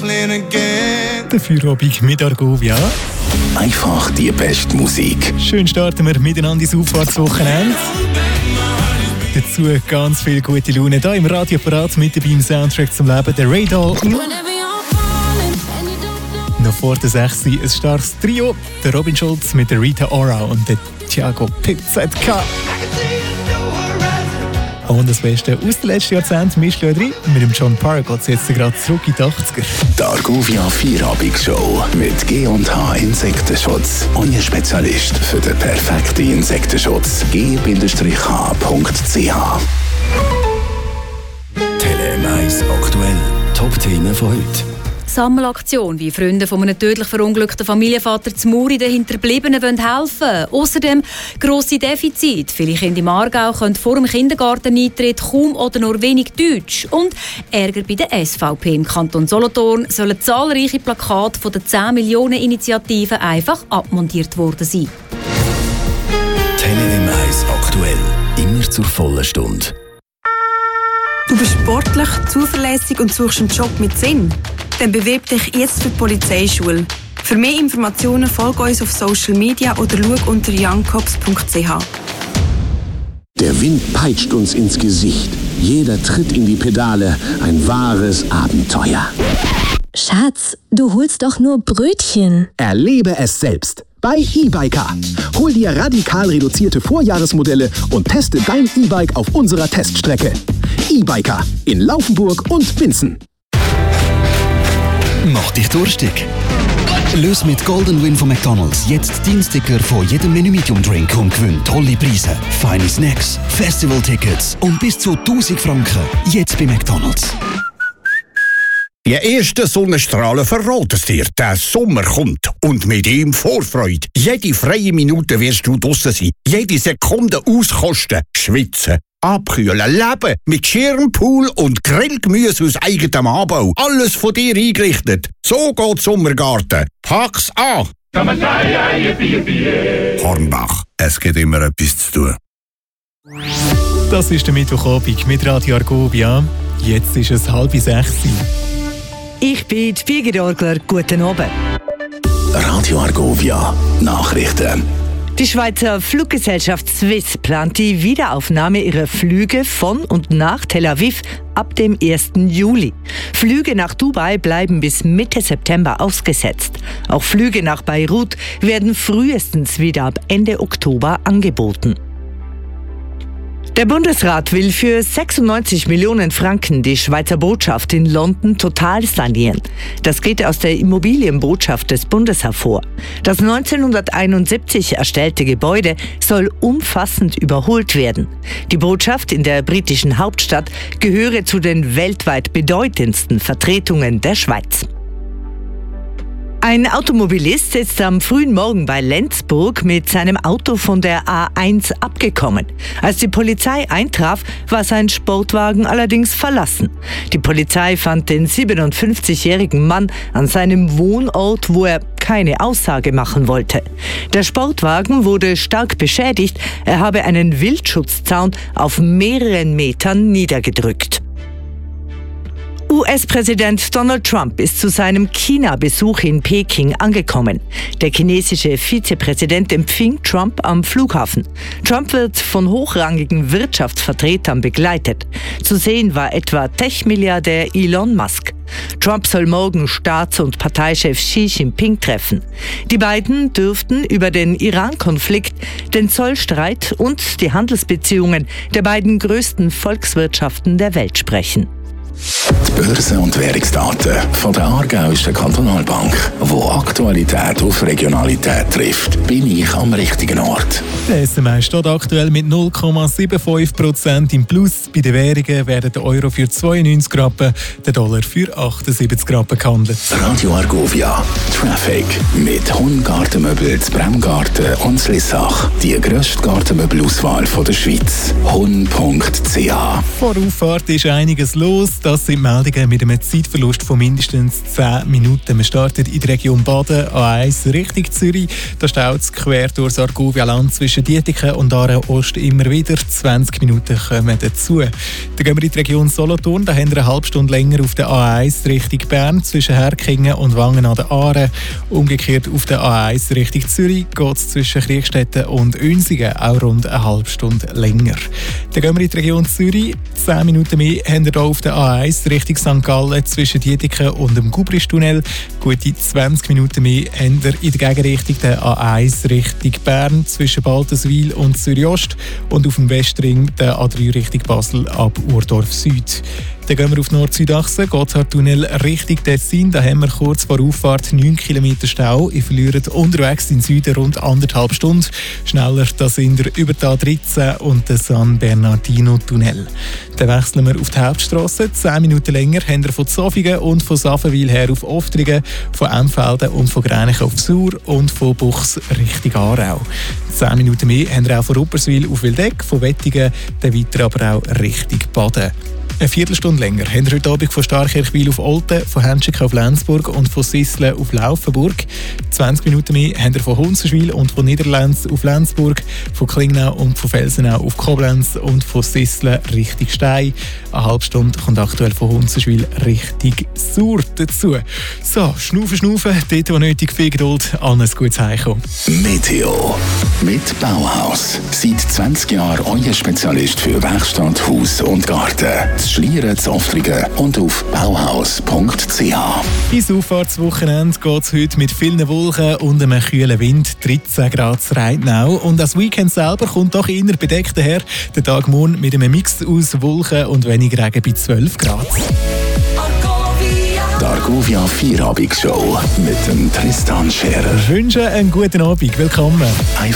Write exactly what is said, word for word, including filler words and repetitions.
Der Feierabend mit Argovia. Einfach die beste Musik. Schön starten wir miteinander ins Auffahrtswochenende. Dazu ganz viel gute Laune. Hier im Radioapparat mit dabei im Soundtrack zum Leben, der Radar. Noch vor der sechs ein starkes Trio. Der Robin Schulz mit der Rita Ora und der Thiago Pizzetka. Und das Beste aus dem letzten Jahrzehnt mischt ja drin. Mit dem John Park geht es jetzt gerade zurück in die achtziger. Die Argovia Feierabend-Show mit G und H Insektenschutz. Euer Spezialist für den perfekten Insektenschutz. G H Punkt C H. Tele eins aktuell. Top-Themen von heute. Sammelaktion, wie Freunde von einem tödlich verunglückten Familienvater zu Muri den Hinterbliebenen helfen wollen. Außerdem grosse Defizite. Viele Kinder im Aargau können vor dem Kindergarteneintritt kaum oder nur wenig Deutsch. Und Ärger bei der S V P im Kanton Solothurn sollen zahlreiche Plakate von der zehn Millionen Initiative einfach abmontiert worden sein. Tele eins aktuell. Immer zur vollen Stunde. Du bist sportlich, zuverlässig und suchst einen Job mit Sinn? Dann bewirb dich jetzt für die Polizeischule. Für mehr Informationen folge uns auf Social Media oder schau unter youngcops Punkt c h. Der Wind peitscht uns ins Gesicht. Jeder Tritt in die Pedale, ein wahres Abenteuer. Schatz, du holst doch nur Brötchen. Erlebe es selbst bei eBiker. Hol dir radikal reduzierte Vorjahresmodelle und teste dein E-Bike auf unserer Teststrecke. eBiker in Laufenburg und Winsen. Mach dich durstig. Löse mit Golden Win von McDonald's jetzt deinen Sticker von jedem Menü Medium Drink und gewinn tolle Preise, feine Snacks, Festival-Tickets und bis zu tausend Franken. Jetzt bei McDonald's. Die ersten Sonnenstrahlen verraten es dir. Der Sommer kommt. Und mit ihm Vorfreude. Jede freie Minute wirst du draussen sein. Jede Sekunde auskosten. Schwitzen. Abkühlen. Leben. Mit Schirm, Pool und Grillgemüse aus eigenem Anbau. Alles von dir eingerichtet. So geht Sommergarten. Pack's an! Hornbach. Es gibt immer etwas zu tun. Das ist der Mittwochabend mit Radio Argovia. Jetzt ist es halb sechs. Ich bin die Birgit Orgler. Guten Abend. Radio Argovia. Nachrichten. Die Schweizer Fluggesellschaft Swiss plant die Wiederaufnahme ihrer Flüge von und nach Tel Aviv ab dem ersten Juli. Flüge nach Dubai bleiben bis Mitte September ausgesetzt. Auch Flüge nach Beirut werden frühestens wieder ab Ende Oktober angeboten. Der Bundesrat will für sechsundneunzig Millionen Franken die Schweizer Botschaft in London total sanieren. Das geht aus der Immobilienbotschaft des Bundes hervor. Das neunzehnhunderteinundsiebzig erstellte Gebäude soll umfassend überholt werden. Die Botschaft in der britischen Hauptstadt gehöre zu den weltweit bedeutendsten Vertretungen der Schweiz. Ein Automobilist ist am frühen Morgen bei Lenzburg mit seinem Auto von der A eins abgekommen. Als die Polizei eintraf, war sein Sportwagen allerdings verlassen. Die Polizei fand den siebenundfünfzigjährigen Mann an seinem Wohnort, wo er keine Aussage machen wollte. Der Sportwagen wurde stark beschädigt, er habe einen Wildschutzzaun auf mehreren Metern niedergedrückt. U S-Präsident Donald Trump ist zu seinem China-Besuch in Peking angekommen. Der chinesische Vizepräsident empfing Trump am Flughafen. Trump wird von hochrangigen Wirtschaftsvertretern begleitet. Zu sehen war etwa Tech-Milliardär Elon Musk. Trump soll morgen Staats- und Parteichef Xi Jinping treffen. Die beiden dürften über den Iran-Konflikt, den Zollstreit und die Handelsbeziehungen der beiden größten Volkswirtschaften der Welt sprechen. Die Börse- und Währungsdaten von der Aargauischen Kantonalbank, wo Aktualität auf Regionalität trifft, bin ich am richtigen Ort. Der S M I steht aktuell mit null Komma fünfundsiebzig Prozent im Plus. Bei den Währungen werden der Euro für zweiundneunzig Rappen, der Dollar für achtundsiebzig Rappen gehandelt. Radio Argovia Traffic mit Hun-Gartenmöbel zu Bremgarten und Slissach. Die grösste Gartenmöbelauswahl der Schweiz. hun Punkt c h. Vor Auffahrt ist einiges los. Das sind Meldungen mit einem Zeitverlust von mindestens zehn Minuten. Wir starten in der Region Baden, A eins Richtung Zürich. Da staut es quer durch das Argovia-Land zwischen Dietiken und Aarau-Ost immer wieder. zwanzig Minuten kommen dazu. Dann gehen wir in die Region Solothurn. Da haben wir eine halbe Stunde länger auf der A eins Richtung Bern zwischen Herkingen und Wangen an der Aare. Umgekehrt auf der A eins Richtung Zürich geht es zwischen Kriegstetten und Unsingen auch rund eine halbe Stunde länger. Dann gehen wir in die Region Zürich. zehn Minuten mehr haben wir hier auf der A eins Richtung Sankt Gallen zwischen Dietiken und dem Gubristunnel. Gute zwanzig Minuten mehr haben wir in der Gegenrichtung der A eins Richtung Bern zwischen Baltenswil und Zürich-Ost und auf dem Westring der A drei Richtung Basel ab Urdorf Süd. Dann gehen wir auf Nord-Süd-Achse, Gotthardtunnel Richtung Tessin. Da haben wir kurz vor Auffahrt neun Kilometer Stau. Ihr verliert unterwegs in Süden rund anderthalb Stunden. Schneller das sind wir über die A dreizehn und den San Bernardino-Tunnel. Dann wechseln wir auf die Hauptstrasse. Zehn Minuten länger haben wir von Zofingen und von Saffenwil her auf Oftringen, von Emfelden und von Gränichen auf Sur und von Buchs Richtung Aarau. Zehn Minuten mehr haben wir auch von Rupperswil auf Wildeck, von Wettigen, dann weiter aber auch Richtung Baden. Eine Viertelstunde länger haben wir heute Abend von Starkirchwil auf Olten, von Hentschike auf Lenzburg und von Sisslen auf Laufenburg. zwanzig Minuten mehr haben wir von Hunzenschwil und von Niederlenz auf Lenzburg, von Klingnau und von Felsenau auf Koblenz und von Sisslen Richtung Stein. Eine halbe Stunde kommt aktuell von Hunzenschwil Richtung Sur dazu. So, schnaufen, schnaufen, dort wo nötig, viel Geduld, alles gutes Heimkommen. Meteo mit Bauhaus. Seit zwanzig Jahren euer Spezialist für Werkstatt, Haus und Garten. Schlieren, Zoftlingen und auf bauhaus punkt c h. Ins Auffahrtswochenende geht es heute mit vielen Wolken und einem kühlen Wind, dreizehn Grad zu Reitnau. Und das Weekend selber kommt doch eher bedeckt daher. Der Tag morgen mit einem Mix aus Wolken und wenig Regen bei zwölf Grad. Die Argovia Vierabigshow mit dem Tristan Scherer. Ich wünsche einen guten Abend. Willkommen.